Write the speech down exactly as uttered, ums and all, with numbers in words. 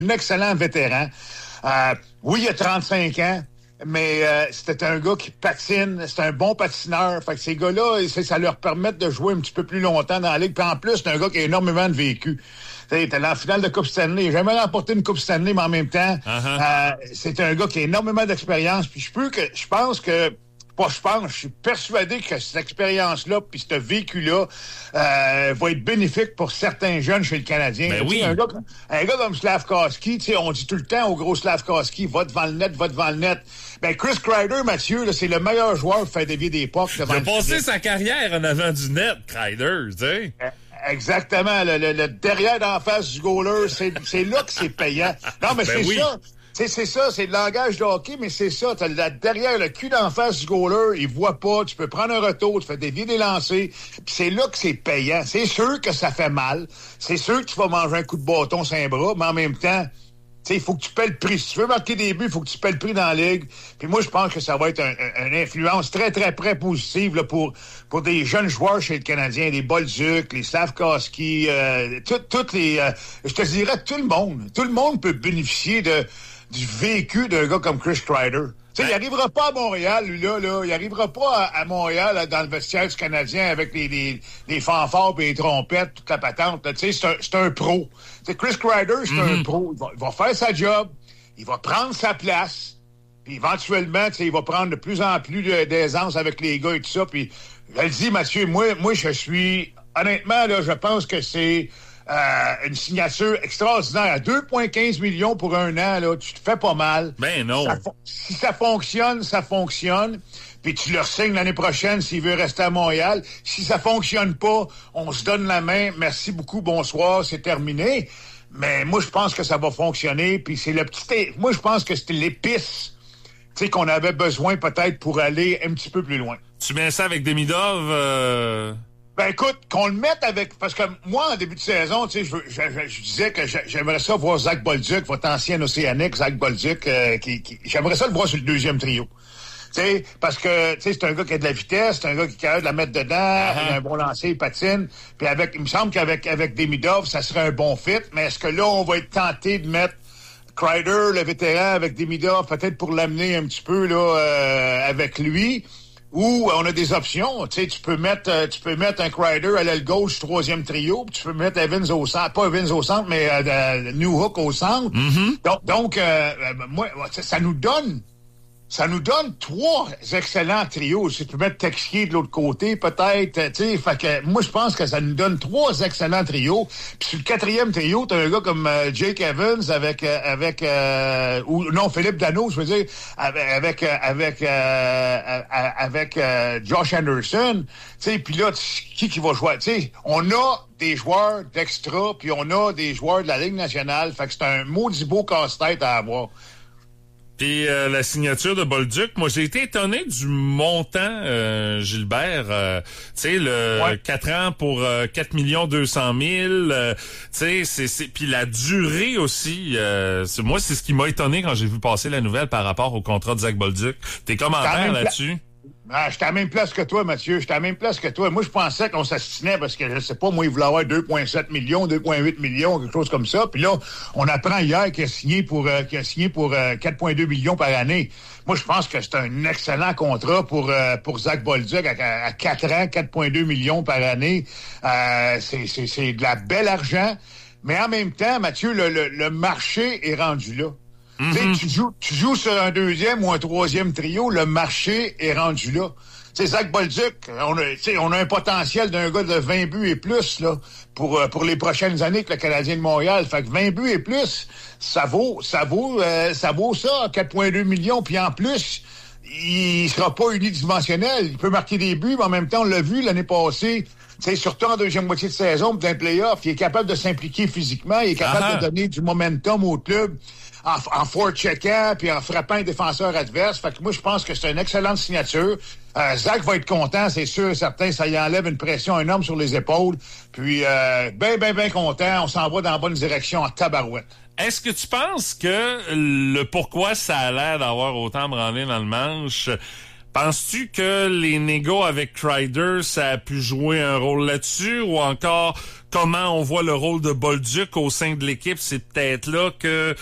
un excellent vétéran. Euh, oui, il a trente-cinq ans, mais euh, c'était un gars qui patine, c'est un bon patineur. Fait que ces gars-là, ça leur permet de jouer un petit peu plus longtemps dans la ligue. Puis en plus, c'est un gars qui a énormément de vécu. Il était en finale de Coupe Stanley. Il n'a jamais remporté une Coupe Stanley, mais en même temps, uh-huh. euh, c'est un gars qui a énormément d'expérience. Puis je peux que je pense que Pas je pense, je suis persuadé que cette expérience-là puis ce vécu-là euh, va être bénéfique pour certains jeunes chez le Canadien. Ben oui. Un gars, un gars comme Slafkovsky, on dit tout le temps au gros Slafkovsky, va devant le net, va devant le net. Ben Chris Kreider, Mathieu, là, c'est le meilleur joueur pour faire dévier des pucks devant le net. Il a passé sa carrière en avant du net, Kreider, tu sais. Exactement. Le, le, le derrière d'en face du goaler, c'est, c'est là que c'est payant. Non, mais ben c'est oui. ça. C'est, c'est ça, c'est le langage de hockey, mais c'est ça. T'as la, derrière le cul d'en face du goaler, il voit pas, tu peux prendre un retour, tu fais dévier des lancers, puis c'est là que c'est payant. C'est sûr que ça fait mal. C'est sûr que tu vas manger un coup de bâton sur un bras, mais en même temps, il faut que tu paies le prix. Si tu veux marquer des buts, il faut que tu paies le prix dans la ligue. Puis moi, je pense que ça va être un, un, une influence très, très, très positive là, pour, pour des jeunes joueurs chez le Canadien, les Bolduc, les Slafkovsky, euh, toutes les... Euh, je te dirais, tout le monde. Tout le monde peut bénéficier de du vécu d'un gars comme Chris Kreider. Tu sais, il arrivera pas à Montréal, lui, là, là. Il arrivera pas à, à Montréal, là, dans le vestiaire du Canadien, avec les, les, les fanfares et les trompettes, toute la patente. Tu sais, c'est un, c'est un pro. Tu sais, Chris Kreider, c'est mm-hmm. un pro. Il va, il va faire sa job, il va prendre sa place, puis éventuellement, tu sais, il va prendre de plus en plus de, d'aisance avec les gars et tout ça. Puis, je le dis, Mathieu, moi, moi, je suis... Honnêtement, là, je pense que c'est... Euh, une signature extraordinaire à deux virgule quinze millions pour un an, là, tu te fais pas mal. Ben non. Ça, si ça fonctionne, ça fonctionne. Puis tu le signes l'année prochaine s'il veut rester à Montréal. Si ça fonctionne pas, on se donne la main. Merci beaucoup, bonsoir, c'est terminé. Mais moi, je pense que ça va fonctionner. Puis c'est le petit... Moi, je pense que c'était l'épice, tu sais, qu'on avait besoin peut-être pour aller un petit peu plus loin. Tu mets ça avec Demidov... Euh... Ben écoute, qu'on le mette avec... Parce que moi, en début de saison, tu sais, je, je, je, je disais que j'aimerais ça voir Zach Bolduc, votre ancien Océanique, Zach Bolduc, euh, qui, qui, j'aimerais ça le voir sur le deuxième trio. Tu sais, parce que, tu sais, c'est un gars qui a de la vitesse, c'est un gars qui est capable de la mettre dedans, uh-huh. il a un bon lancer, il patine. Puis avec, il me semble qu'avec avec Demidov, ça serait un bon fit. Mais est-ce que là, on va être tenté de mettre Kreider, le vétéran, avec Demidov, peut-être pour l'amener un petit peu, là, euh, avec lui? Ou on a des options, tu sais, tu peux mettre euh, tu peux mettre un Kreider à l'aile gauche, troisième trio, puis tu peux mettre Evans au centre, pas Evans au centre, mais euh, euh, Newhook au centre. Mm-hmm. Donc, donc euh, moi, ça, ça nous donne ça nous donne trois excellents trios. Si tu peux mettre Texier de l'autre côté, peut-être, tu sais, fait que moi, je pense que ça nous donne trois excellents trios. Puis sur le quatrième trio, t'as un gars comme euh, Jake Evans avec, euh, avec, euh, ou non, Philippe Danault, je veux dire, avec, avec, euh, avec, euh, avec euh, Josh Anderson, tu sais, puis là, qui qui va jouer, tu sais, on a des joueurs d'extra, puis on a des joueurs de la Ligue nationale, fait que c'est un maudit beau casse-tête à avoir. Puis euh, la signature de Bolduc, moi j'ai été étonné du montant, euh, Gilbert. Euh, tu sais, le ouais. quatre ans pour euh, quatre millions deux cent mille. Euh, tu sais, c'est, c'est puis la durée aussi. Euh, c'est, moi, c'est ce qui m'a étonné quand j'ai vu passer la nouvelle par rapport au contrat de Zach Bolduc. Tes commentaires là-dessus? Ah, j'étais à la même place que toi, Mathieu. J'étais à la même place que toi. Moi, je pensais qu'on s'assinait parce que, je sais pas, moi, il voulait avoir deux virgule sept millions, deux virgule huit millions, quelque chose comme ça. Puis là, on apprend hier qu'il a signé pour, euh, qu'il a signé pour euh, quatre virgule deux millions par année. Moi, je pense que c'est un excellent contrat pour euh, pour Zach Bolduc à, à quatre ans, quatre virgule deux millions par année. Euh, c'est, c'est, c'est de la belle argent. Mais en même temps, Mathieu, le, le, le marché est rendu là. Mm-hmm. Tu joues, tu joues sur un deuxième ou un troisième trio, le marché est rendu là. Tu sais, Zach Bolduc, on a, on a un potentiel d'un gars de vingt buts et plus là pour pour les prochaines années que le Canadien de Montréal. Fait que vingt buts et plus, ça vaut ça vaut euh, ça vaut ça, quatre virgule deux millions. Puis en plus, il sera pas unidimensionnel. Il peut marquer des buts, mais en même temps, on l'a vu l'année passée. T'sais, surtout en deuxième moitié de saison, d'un play-off, il est capable de s'impliquer physiquement, il est capable uh-huh. de donner du momentum au club en, en forecheckant puis en frappant les défenseurs adverses. Fait que moi, je pense que c'est une excellente signature. Euh, Zach va être content, c'est sûr et certain. Ça y enlève une pression énorme sur les épaules. Puis, euh, ben, ben, ben content. On s'en va dans la bonne direction en tabarouette. Est-ce que tu penses que le pourquoi ça a l'air d'avoir autant branlé dans le manche Penses-tu que les négos avec Kreider, ça a pu jouer un rôle là-dessus, ou encore comment on voit le rôle de Bolduc au sein de l'équipe? C'est peut-être là que